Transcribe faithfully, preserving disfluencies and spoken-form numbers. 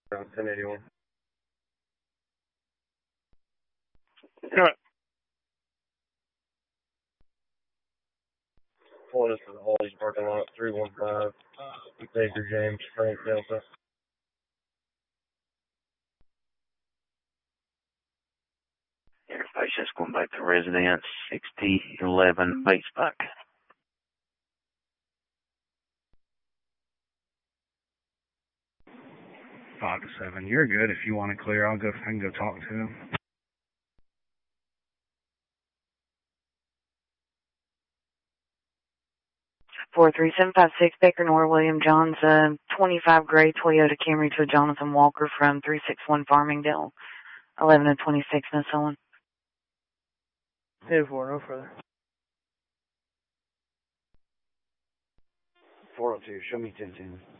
ten eighty-one. Got it. Pulling us to the Aldi's parking lot, three one five, Baker James, Frank Delta. Interface just going back to residence, sixty eleven Bates Pike. Five to seven. You're good. If you want to clear, I'll go. I can go talk to him. Four three seven five six Baker Nor William Johns, uh, twenty-five gray Toyota Camry to a Jonathan Walker from three six one Farmingdale, eleven to twenty-six Miss Owen. Hey, four, no further. four oh two, show me ten ten.